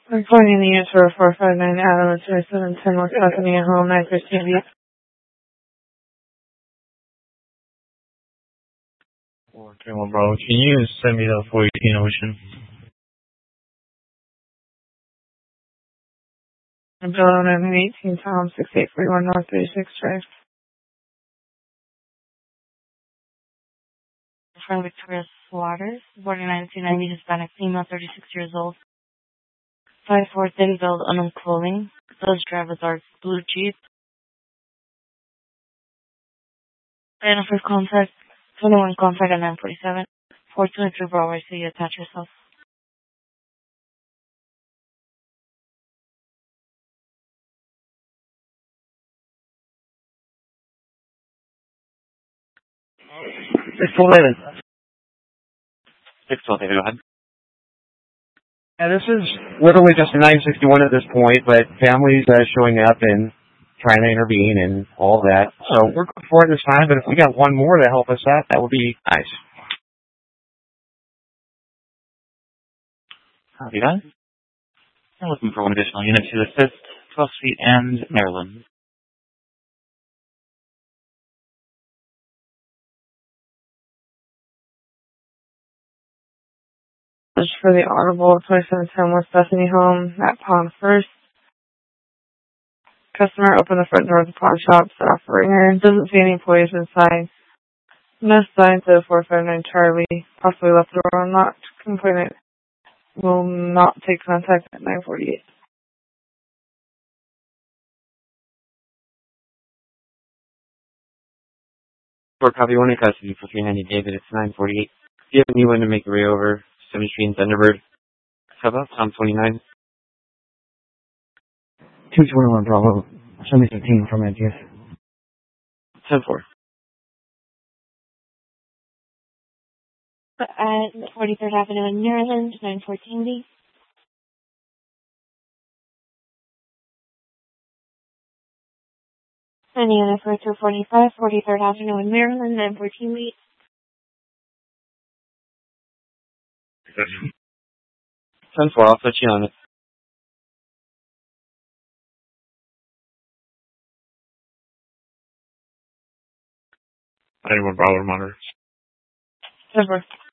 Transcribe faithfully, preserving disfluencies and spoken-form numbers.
I'm calling in the unit for four five nine Adam, two seven ten West Bethany Home, nine fifteen B. four three one Bravo. Can you send me the four eighteen Ocean? I'm building an eighteen Tom, six eight four one North thirty-six Drive. From Victoria Slaughters, born in nineteen ninety, Hispanic female, thirty-six years old. five four, thin build, unknown clothing. Those drivers are blue Jeep. And for contact, twenty-one contact at nine forty-seven. four twenty-three Broadway, so you attach yourself. six eleven. six twelve, go ahead. Yeah, this is literally just a nine sixty-one at this point, but families uh, showing up and trying to intervene and all that. So we're good for it this time, but if we got one more to help us out, that would be nice. Copy that. We're looking for one additional unit to assist twelfth Street and Maryland. This is for the Audible, twenty-seven ten West Bethany Home, at Pond First. Customer opened the front door of the pawn shop, set off a ringer. Doesn't see any employees inside. No signs of four five nine Charlie. Possibly left the door unlocked. Complainant will not take contact at nine forty-eight. For copy one in custody for three ninety David, it's nine forty-eight. If you have anyone to make the way over, seventh Street and Thunderbird. How about Tom twenty-nine? two twenty-one Bravo. Send me some team from N T S. ten four. At forty-third Avenue in Maryland, nine fourteen B. And unit for two forty-five, forty-third Avenue in Maryland, nine fourteen B. ten four, I'll put you on it. ninety-one Bravo monitor. Over.